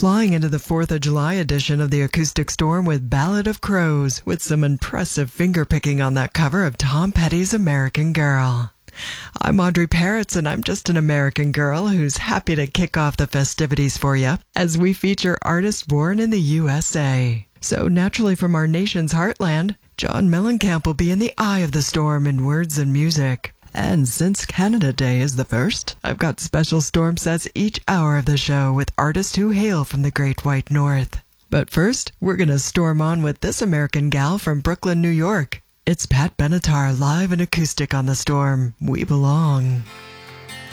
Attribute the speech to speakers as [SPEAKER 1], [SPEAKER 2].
[SPEAKER 1] flying into the 4th of July edition of the Acoustic Storm with Ballad of Crows, with some impressive finger-picking on that cover of Tom Petty's American Girl. I'm Audrey Peretz, and I'm just an American girl who's happy to kick off the festivities for you as we feature artists born in the USA. So naturally from our nation's heartland, John Mellencamp will be in the eye of the storm in words and music. And since Canada Day is the first, I've got special storm sets each hour of the show with artists who hail from the Great White North. But first, we're gonna storm on with this American gal from Brooklyn, New York. It's Pat Benatar live and acoustic on the Storm. We Belong.